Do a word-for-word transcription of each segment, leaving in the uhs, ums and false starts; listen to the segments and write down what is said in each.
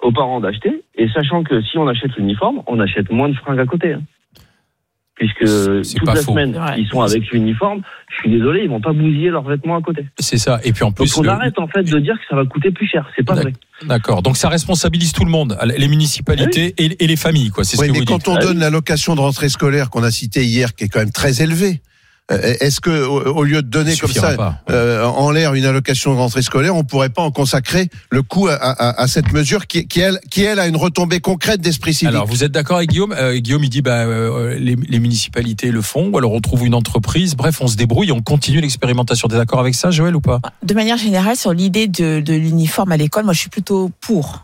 aux parents d'acheter, et sachant que si on achète l'uniforme, on achète moins de fringues à côté. Hein. Puisque c'est toute la faux. semaine, ouais. ils sont avec l'uniforme, je suis désolé, ils vont pas bousiller leurs vêtements à côté. C'est ça. Et puis en plus, donc on le... arrête en fait de dire que ça va coûter plus cher. C'est pas D'accord. vrai. D'accord. Donc ça responsabilise tout le monde, les municipalités oui. et, et les familles, quoi. C'est oui, ce que mais vous quand dites. on ah, donne oui. l'allocation de rentrée scolaire qu'on a citée hier, qui est quand même très élevée. Est-ce que, au lieu de donner comme ça pas, ouais. euh, en l'air une allocation de rentrée scolaire, on pourrait pas en consacrer le coût à, à, à cette mesure qui, qui, elle, qui elle a une retombée concrète d'esprit civique. Alors vous êtes d'accord avec Guillaume euh, Guillaume il dit bah euh, les, les municipalités le font, ou alors on trouve une entreprise. Bref, on se débrouille, on continue l'expérimentation. T'es d'accord avec ça, Joël, ou pas? De manière générale, sur l'idée de, de l'uniforme à l'école, moi je suis plutôt pour.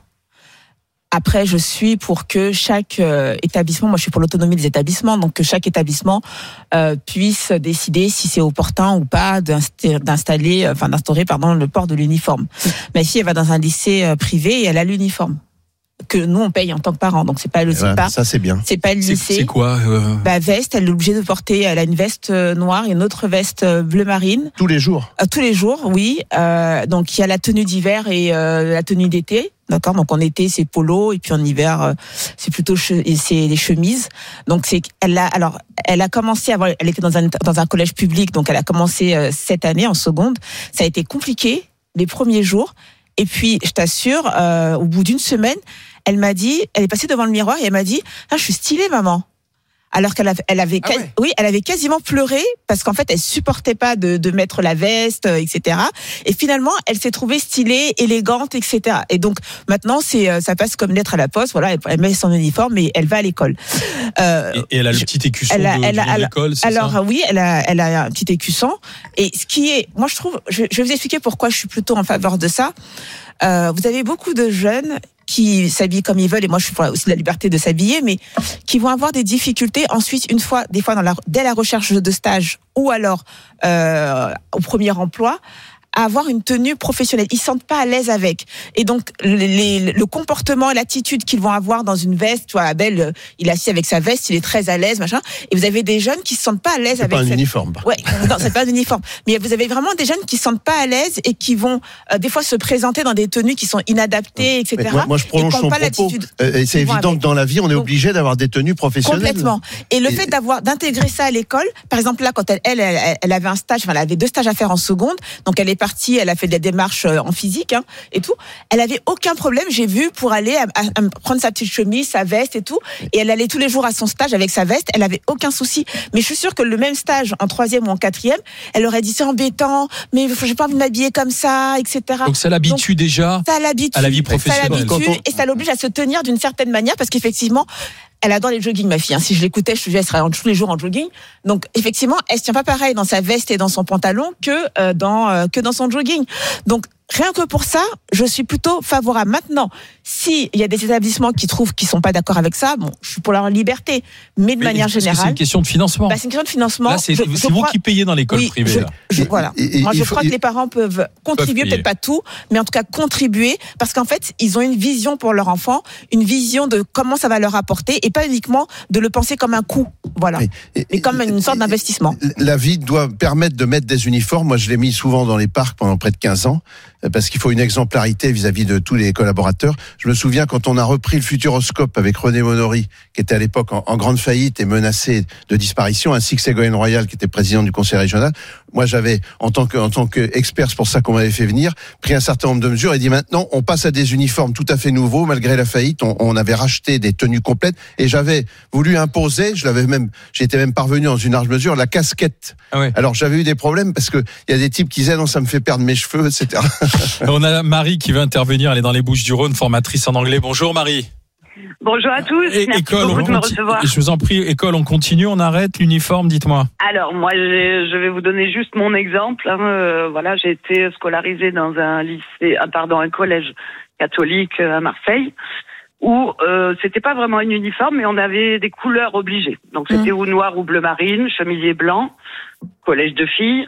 Après, je suis pour que chaque euh, établissement, moi je suis pour l'autonomie des établissements, donc que chaque établissement euh, puisse décider si c'est opportun ou pas d'installer, enfin d'instaurer, pardon, le port de l'uniforme. Ma fille, elle va dans un lycée euh, privé et elle a l'uniforme que nous on paye en tant que parents, donc c'est pas le c'est ouais, pas ça c'est bien. C'est pas le lycée. C'est, c'est quoi euh... Bah veste, elle est obligée de porter. Elle a une veste noire et une autre veste bleu marine. Tous les jours. Euh, tous les jours, oui. Euh, donc il y a la tenue d'hiver et euh, la tenue d'été. D'accord, donc en été c'est polo et puis en hiver euh, c'est plutôt che- c'est les chemises. Donc c'est elle a alors elle a commencé à avoir, elle était dans un dans un collège public, donc elle a commencé euh, cette année en seconde. Ça a été compliqué les premiers jours et puis je t'assure euh, au bout d'une semaine, elle m'a dit, elle est passée devant le miroir et elle m'a dit "Ah, je suis stylée maman." Alors qu'elle avait, elle avait, ah ouais. oui, elle avait quasiment pleuré parce qu'en fait, elle supportait pas de, de mettre la veste, et cetera. Et finalement, elle s'est trouvée stylée, élégante, et cetera. Et donc maintenant, c'est, ça passe comme lettre à la poste. Voilà, elle, elle met son uniforme et elle va à l'école. Euh, et, et elle a le petit écusson elle a, de, elle a, de l'école, c'est alors, ça? Alors oui, elle a, elle a un petit écusson. Et ce qui est, moi je trouve, je, je vais vous expliquer pourquoi je suis plutôt en faveur de ça. Euh, vous avez beaucoup de jeunes qui s'habillent comme ils veulent, et moi je suis pour aussi la liberté de s'habiller, mais qui vont avoir des difficultés ensuite, une fois, des fois dans la, dès la recherche de stage ou alors euh, au premier emploi, à avoir une tenue professionnelle. Ils se sentent pas à l'aise avec. Et donc, les, les, le comportement et l'attitude qu'ils vont avoir dans une veste, tu vois, Abel, il est assis avec sa veste, il est très à l'aise, machin. Et vous avez des jeunes qui se sentent pas à l'aise c'est avec pas un cette... uniforme. Ouais, non, c'est pas un uniforme. Mais vous avez vraiment des jeunes qui se sentent pas à l'aise et qui vont, euh, des fois, se présenter dans des tenues qui sont inadaptées, et cetera. Moi, moi, je prolonge son propos. Euh, c'est évident avec. que dans la vie, on est donc, obligé d'avoir des tenues professionnelles. Complètement. Et le et... fait d'avoir, d'intégrer ça à l'école, par exemple, là, quand elle, elle, elle, elle avait un stage, enfin, elle avait deux stages à faire en seconde. Donc, elle est partie, elle a fait des démarches en physique, hein, et tout. Elle avait aucun problème, j'ai vu, pour aller à, à, à prendre sa petite chemise, sa veste et tout. Et elle allait tous les jours à son stage avec sa veste. Elle avait aucun souci. Mais je suis sûre que le même stage en troisième ou en quatrième, elle aurait dit c'est embêtant, mais j'ai pas envie de m'habiller comme ça, et cetera. Donc ça l'habitue Donc, déjà ça l'habitue, à la vie professionnelle. Ça l'habitue on... et ça l'oblige à se tenir d'une certaine manière parce qu'effectivement, elle adore les jogging, ma fille. Hein. Si je l'écoutais, je te disais, elle serait tous les jours en jogging. Donc, effectivement, elle se tient pas pareil dans sa veste et dans son pantalon que euh, dans euh, que dans son jogging. Donc, rien que pour ça, je suis plutôt favorable. Maintenant, si il y a des établissements qui trouvent qu'ils sont pas d'accord avec ça, bon, je suis pour leur liberté. Mais de mais manière générale, c'est une question de financement. Bah, c'est une question de financement. Là, c'est, je, c'est je vous crois... qui payez dans l'école oui, privée. Je, là. je, voilà. Et, et, Moi, je faut, crois il... que les parents peuvent contribuer, peuvent peut-être pas tout, mais en tout cas contribuer, parce qu'en fait, ils ont une vision pour leur enfant, une vision de comment ça va leur apporter, et pas uniquement de le penser comme un coût, voilà, et, et, et comme une sorte d'investissement. La vie doit permettre de mettre des uniformes. Moi, je l'ai mis souvent dans les parcs pendant près de quinze ans, parce qu'il faut une exemplarité vis-à-vis de tous les collaborateurs. Je me souviens quand on a repris le Futuroscope avec René Monory, qui était à l'époque en, en grande faillite et menacé de disparition, ainsi que Ségolène Royal, qui était président du conseil régional. Moi, j'avais, en tant que, en tant qu'expert, c'est pour ça qu'on m'avait fait venir, pris un certain nombre de mesures et dit maintenant, on passe à des uniformes tout à fait nouveaux, malgré la faillite. On, on avait racheté des tenues complètes et j'avais voulu imposer, je l'avais même, j'étais même parvenu dans une large mesure, la casquette. Ah ouais. Alors, j'avais eu des problèmes parce que il y a des types qui disaient non, ça me fait perdre mes cheveux, et cetera. On a Marie qui veut intervenir, elle est dans les Bouches-du-Rhône, formatrice en anglais. Bonjour Marie. Bonjour à tous, et, merci école, beaucoup de me conti- recevoir. Je vous en prie, école, on continue, on arrête l'uniforme, dites-moi. Alors moi, j'ai, je vais vous donner juste mon exemple. Hein. Euh, voilà, j'ai été scolarisée dans un lycée, ah, pardon, un collège catholique à Marseille, où euh, c'était pas vraiment un uniforme, mais on avait des couleurs obligées. Donc c'était mmh. ou noir ou bleu marine, chemisier blanc, collège de filles.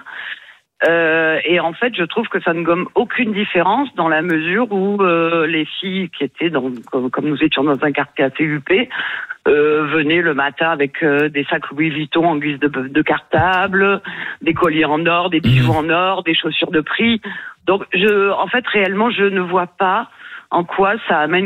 Euh, et en fait, je trouve que ça ne gomme aucune différence dans la mesure où euh, les filles qui étaient dans, comme, comme nous étions dans un quartier T U P, euh, venaient le matin avec euh, des sacs Louis Vuitton en guise de, de cartable, des colliers en or, des bijoux mmh. en or, des chaussures de prix. Donc, je, en fait, réellement, je ne vois pas en quoi ça amène